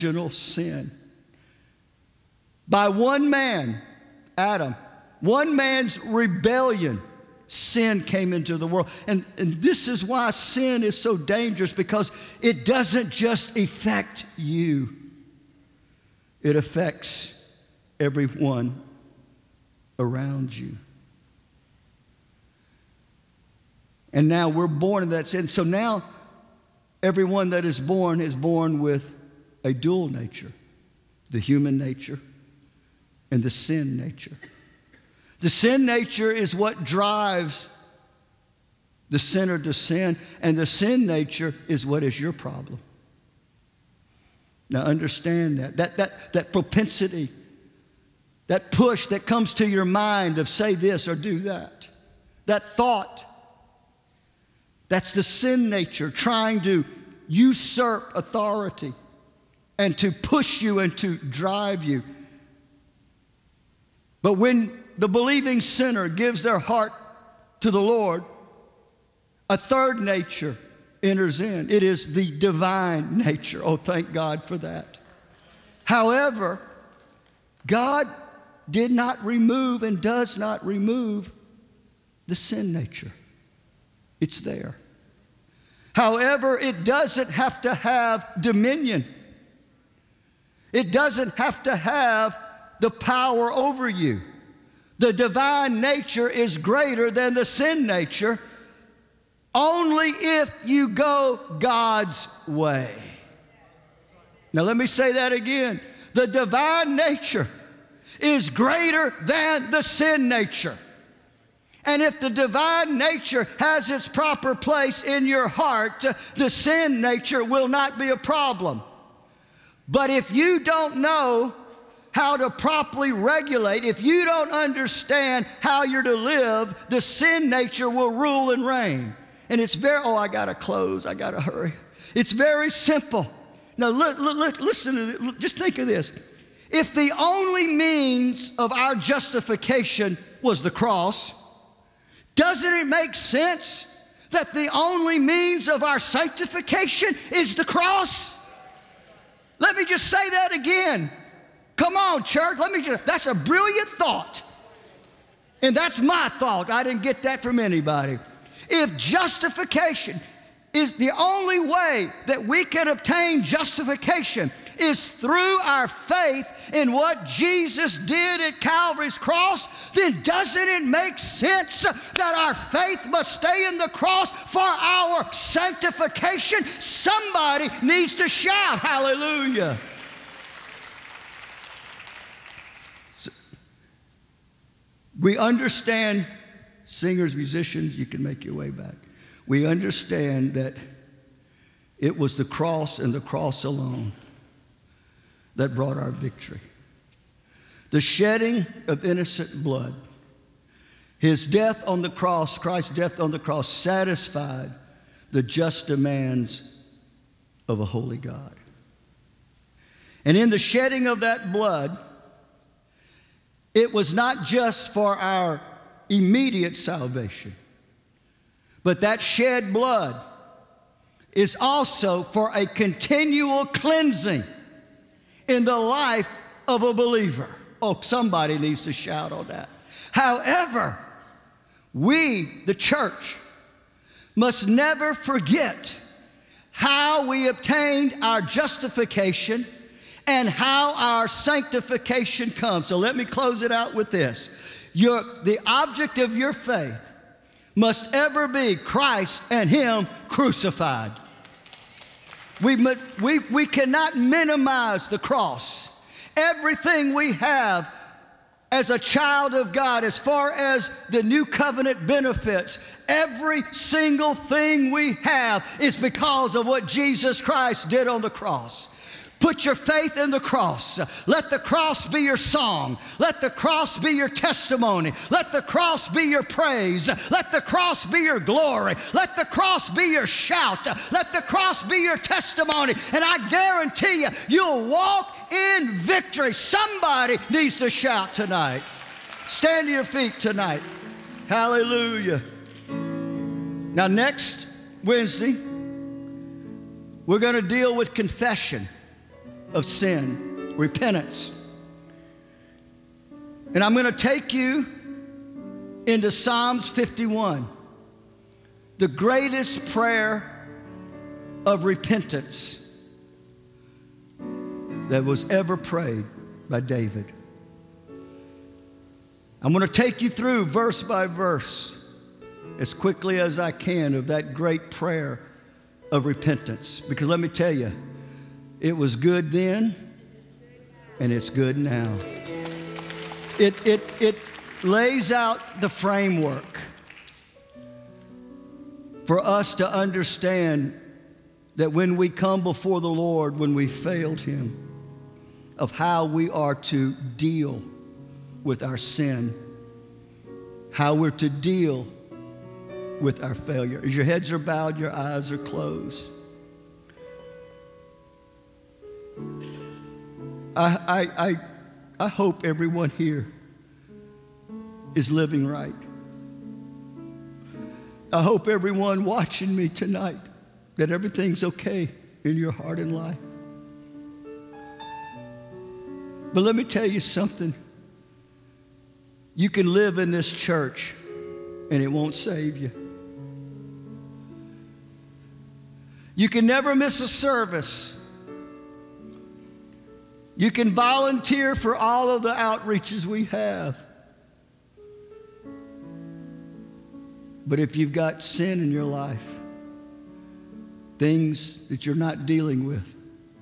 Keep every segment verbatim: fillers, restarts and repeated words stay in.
original sin. By one man, Adam, one man's rebellion, sin came into the world. And, and this is why sin is so dangerous, because it doesn't just affect you. It affects everyone around you. And now we're born in that sin. So now everyone that is born is born with a dual nature, the human nature and the sin nature. The sin nature is what drives the sinner to sin, and the sin nature is what is your problem. Now understand that. That, that, that propensity, that push that comes to your mind of say this or do that, that thought, that's the sin nature trying to usurp authority and to push you and to drive you. But when the believing sinner gives their heart to the Lord, a third nature enters in. It is the divine nature. Oh, thank God for that. However, God did not remove and does not remove the sin nature. It's there. However, it doesn't have to have dominion. It doesn't have to have the power over you. The divine nature is greater than the sin nature only if you go God's way. Now let me say that again. The divine nature is greater than the sin nature. And if the divine nature has its proper place in your heart, the sin nature will not be a problem. But if you don't know how to properly regulate, if you don't understand how you're to live, the sin nature will rule and reign. And it's very, oh, I got to close, I got to hurry. It's very simple. Now, look, look, look, listen to this. Just think of this. If the only means of our justification was the cross, doesn't it make sense that the only means of our sanctification is the cross? Let me just say that again. Come on, church. Let me just, that's a brilliant thought. And that's my thought. I didn't get that from anybody. If justification is the only way that we can obtain justification is through our faith in what Jesus did at Calvary's cross, then doesn't it make sense that our faith must stay in the cross for our sanctification? Somebody needs to shout hallelujah. We understand, singers, musicians, you can make your way back. We understand that it was the cross and the cross alone that brought our victory. The shedding of innocent blood, his death on the cross, Christ's death on the cross, satisfied the just demands of a holy God. And in the shedding of that blood, it was not just for our immediate salvation, but that shed blood is also for a continual cleansing in the life of a believer. Oh, somebody needs to shout on that. However, we, the church, must never forget how we obtained our justification and how our sanctification comes. So let me close it out with this. Your, the object of your faith must ever be Christ and Him crucified. We, we, we cannot minimize the cross. Everything we have as a child of God, as far as the new covenant benefits, every single thing we have is because of what Jesus Christ did on the cross. Put your faith in the cross. Let the cross be your song. Let the cross be your testimony. Let the cross be your praise. Let the cross be your glory. Let the cross be your shout. Let the cross be your testimony. And I guarantee you, you'll walk in victory. Somebody needs to shout tonight. Stand to your feet tonight. Hallelujah. Now, next Wednesday, we're going to deal with confession. of sin, repentance. And I'm going to take you into Psalms fifty-one, the greatest prayer of repentance that was ever prayed by David. I'm going to take you through verse by verse as quickly as I can of that great prayer of repentance. Because let me tell you, it was good then and it's good now. It, it, it lays out the framework for us to understand that when we come before the Lord, when we failed Him, of how we are to deal with our sin, how we're to deal with our failure. As your heads are bowed, your eyes are closed. I, I, I, I hope everyone here is living right. I hope everyone watching me tonight, that everything's okay in your heart and life. But let me tell you something. You can live in this church and it won't save you. You can never miss a service. You can volunteer for all of the outreaches we have. But if you've got sin in your life, things that you're not dealing with,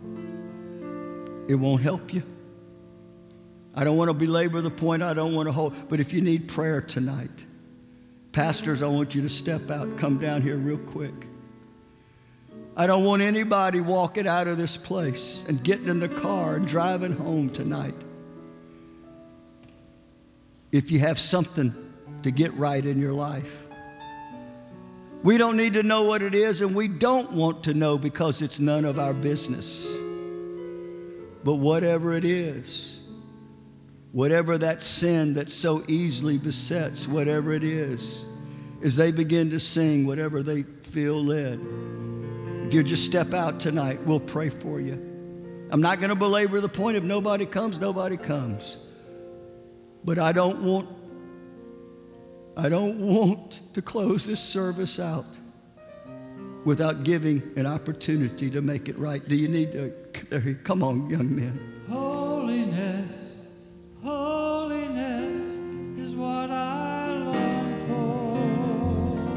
it won't help you. I don't want to belabor the point. I don't want to hold. But if you need prayer tonight, pastors, I want you to step out. Come down here real quick. I don't want anybody walking out of this place and getting in the car and driving home tonight if you have something to get right in your life. We don't need to know what it is, and we don't want to know because it's none of our business. But whatever it is, whatever that sin that so easily besets, whatever it is, as they begin to sing whatever they feel led, if you just step out tonight, we'll pray for you. I'm not going to belabor the point. If nobody comes, nobody comes. But I don't want, I don't want to close this service out without giving an opportunity to make it right. Do you need to, come on, young men.